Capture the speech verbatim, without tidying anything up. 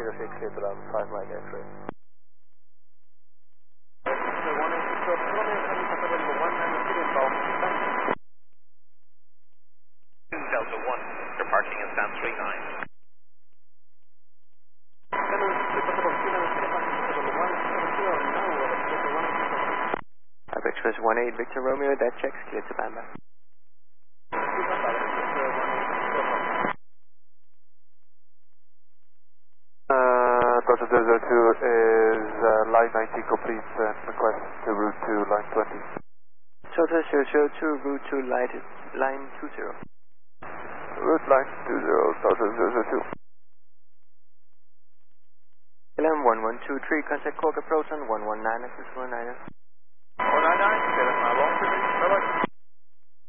zero six, clear to level five right X-ray. Delta one, you're parking in stand three nine. Express one eight, Victor Romeo, that checks, clear to Bamba. Uh, Delta zero zero two is uh, line nineteen complete and request to route to line twenty. Delta zero zero two, route to line, line two zero. Route line two zero, Delta zero zero two. L M one one two three, contact Cork approach on one one nine, access one nine. one nine nine, get us my long, bye bye.